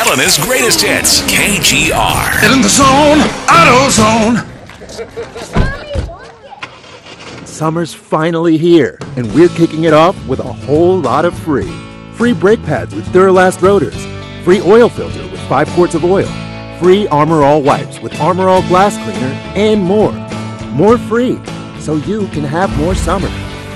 Helena's greatest hits, KGR. Get in the zone, AutoZone. Summer's finally here, and we're kicking it off with a whole lot of free. Free brake pads with Duralast rotors. Free oil filter with 5 quarts of oil. Free Armor All wipes with Armor All glass cleaner, and more. More free, so you can have more summer.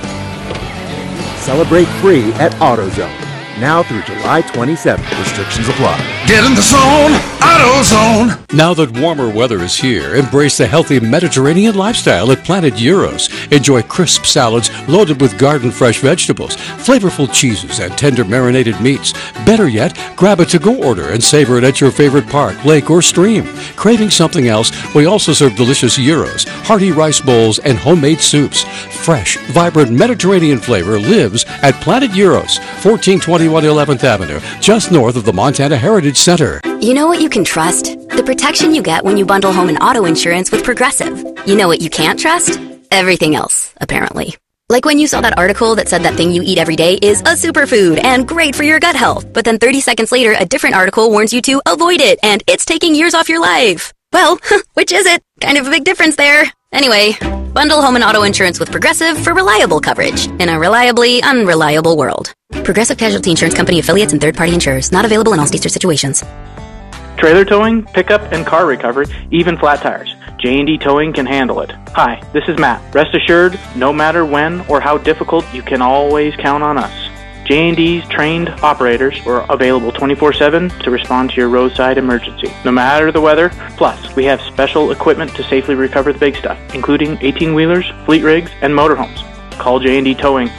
Celebrate free at AutoZone. Now through July 27th. Restrictions apply. Get in the zone, AutoZone. Now that warmer weather is here, embrace the healthy Mediterranean lifestyle at Planet Euros. Enjoy crisp salads loaded with garden-fresh vegetables, flavorful cheeses, and tender marinated meats. Better yet, grab a to-go order and savor it at your favorite park, lake, or stream. Craving something else? We also serve delicious gyros, hearty rice bowls, and homemade soups. Fresh, vibrant Mediterranean flavor lives at Planet Euros, 1421 11th Avenue, just north of the Montana Heritage Center. You know what you can trust? The protection you get when you bundle home and auto insurance with Progressive. You know what you can't trust? Everything else, apparently. Like when you saw that article that said that thing you eat every day is a superfood and great for your gut health, but then 30 seconds later, a different article warns you to avoid it and it's taking years off your life. Well, which is it? Kind of a big difference there. Anyway, bundle home and auto insurance with Progressive for reliable coverage in a reliably unreliable world. Progressive Casualty Insurance Company affiliates and third-party insurers. Not available in all states or situations. Trailer towing, pickup, and car recovery, even flat tires. J&D Towing can handle it. Hi, this is Matt. Rest assured, no matter when or how difficult, you can always count on us. J&D's trained operators are available 24/7 to respond to your roadside emergency, no matter the weather. Plus, we have special equipment to safely recover the big stuff, including 18-wheelers, fleet rigs, and motorhomes. Call J&D Towing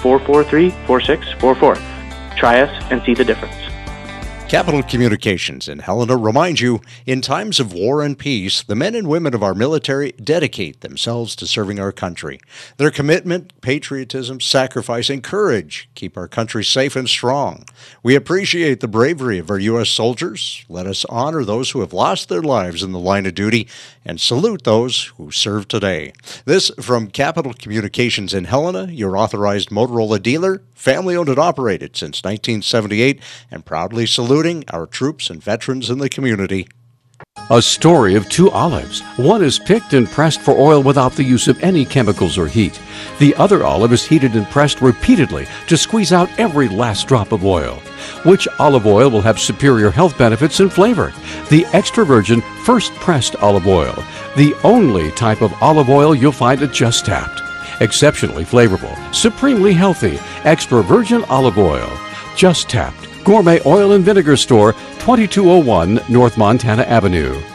443-4644. Try us and see the difference. Capital Communications in Helena reminds you, in times of war and peace, the men and women of our military dedicate themselves to serving our country. Their commitment, patriotism, sacrifice, and courage keep our country safe and strong. We appreciate the bravery of our U.S. soldiers. Let us honor those who have lost their lives in the line of duty and salute those who serve today. This from Capital Communications in Helena, your authorized Motorola dealer, family-owned and operated since 1978, and proudly saluting our troops and veterans in the community. A story of 2 olives. One is picked and pressed for oil without the use of any chemicals or heat. The other olive is heated and pressed repeatedly to squeeze out every last drop of oil. Which olive oil will have superior health benefits and flavor? The extra virgin first pressed olive oil, the only type of olive oil you'll find at Just Tapped. Exceptionally flavorful, supremely healthy, extra virgin olive oil. Just Tapped. Gourmet Oil and Vinegar Store, 2201 North Montana Avenue.